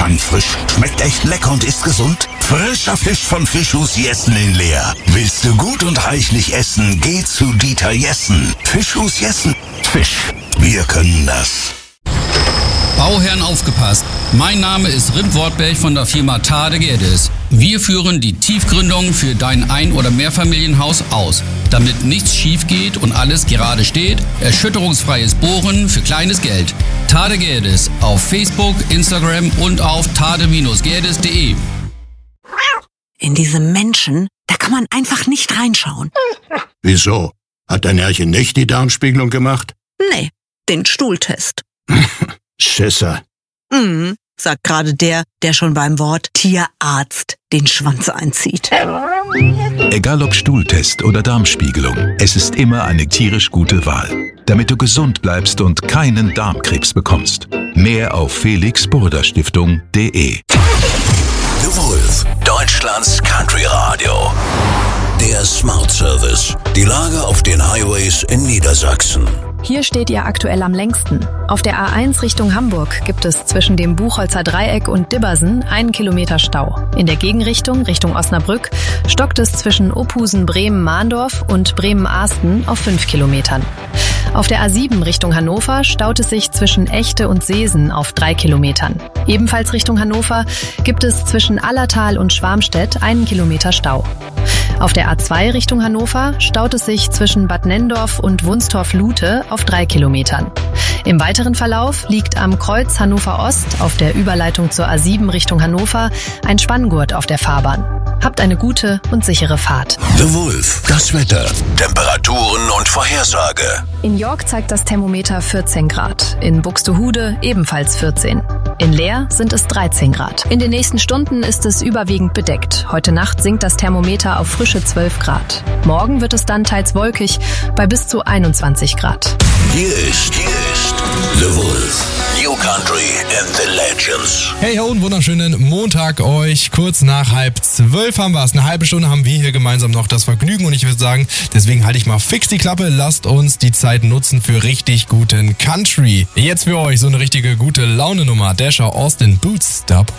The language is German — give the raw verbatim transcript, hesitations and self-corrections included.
fangfrisch, schmeckt echt lecker und ist gesund. Frischer Fisch von Fischhus Jessen in Leer. Willst du gut und reichlich essen, geh zu Dieter Jessen. Fischhus Jessen. Fisch. Wir können das. Bauherren aufgepasst. Mein Name ist Rip Wortberg von der Firma Tade Gerdes. Wir führen die Tiefgründung für dein Ein- oder Mehrfamilienhaus aus, damit nichts schief geht und alles gerade steht. Erschütterungsfreies Bohren für kleines Geld. Tade Gerdes auf Facebook, Instagram und auf tade Gerdes punkt de. In diese Menschen, da kann man einfach nicht reinschauen. Wieso? Hat dein Herrchen nicht die Darmspiegelung gemacht? Nee, den Stuhltest. Schisser. Mhm, sagt gerade der, der schon beim Wort Tierarzt den Schwanz einzieht. Egal ob Stuhltest oder Darmspiegelung, es ist immer eine tierisch gute Wahl, damit du gesund bleibst und keinen Darmkrebs bekommst. Mehr auf felix burda stiftung punkt de. The Wolf, Deutschlands Country Radio. Der Smart Service. Die Lage auf den Highways in Niedersachsen. Hier steht ihr aktuell am längsten. Auf der A eins Richtung Hamburg gibt es zwischen dem Buchholzer Dreieck und Dibbersen einen Kilometer Stau. In der Gegenrichtung, Richtung Osnabrück, stockt es zwischen Opusen-Bremen-Mahndorf und Bremen-Ahsten auf fünf Kilometern. Auf der A sieben Richtung Hannover staut es sich zwischen Echte und Seesen auf drei Kilometern. Ebenfalls Richtung Hannover gibt es zwischen Allertal und Schwarmstedt einen Kilometer Stau. Auf der A zwei Richtung Hannover staut es sich zwischen Bad Nenndorf und Wunstorf-Lute auf drei Kilometern. Im weiteren Verlauf liegt am Kreuz Hannover Ost auf der Überleitung zur A sieben Richtung Hannover ein Spanngurt auf der Fahrbahn. Habt eine gute und sichere Fahrt. The Wolf, das Wetter, Temperaturen und Vorhersage. In York zeigt das Thermometer vierzehn Grad, in Buxtehude ebenfalls vierzehn. In Leer sind es dreizehn Grad. In den nächsten Stunden ist es überwiegend bedeckt. Heute Nacht sinkt das Thermometer auf frische zwölf Grad. Morgen wird es dann teils wolkig bei bis zu einundzwanzig Grad. Hier ist, hier ist The Wolf. New Country and the Legends. Hey ho, einen wunderschönen Montag euch. Kurz nach halb zwölf haben wir es. Eine halbe Stunde haben wir hier gemeinsam noch das Vergnügen und ich würde sagen, deswegen halte ich mal fix die Klappe. Lasst uns die Zeit nutzen für richtig guten Country. Jetzt für euch so eine richtige gute Laune-Nummer. Dasher Austin Boots Stop